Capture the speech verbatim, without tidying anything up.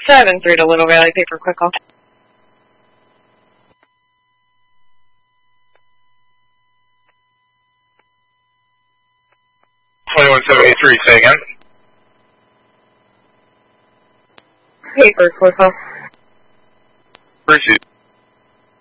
seven three to Little Valley, paper quick call. twenty-one seventy-three, say again. Paper quick call. Proceed.